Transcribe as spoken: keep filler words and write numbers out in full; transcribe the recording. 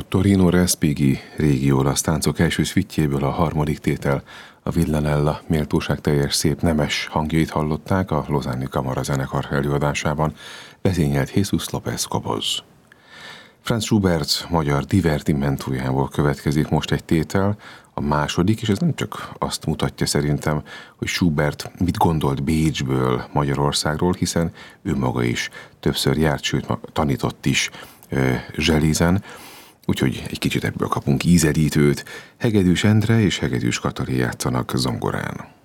Torino Respighi régi olasz táncok első szvittjéből a harmadik tétel, a Villanella méltóságteljes szép nemes hangjait hallották a Lausanne-i Kamara zenekar előadásában, vezényelt Jesus López Cobos. Franz Schubert magyar divertimentójából következik most egy tétel, a második, és ez nem csak azt mutatja szerintem, hogy Schubert mit gondolt Bécsből, Magyarországról, hiszen ő maga is többször járt, sőt tanított is Zselízen, úgyhogy egy kicsit ebből kapunk ízelítőt. Hegedűs Endre és Hegedűs Katalin játszanak zongorán.